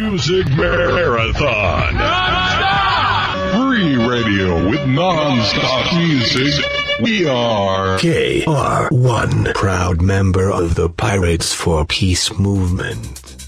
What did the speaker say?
Music Marathon. Free radio with non-stop music. We are KR1, proud member of the Pirates for Peace movement.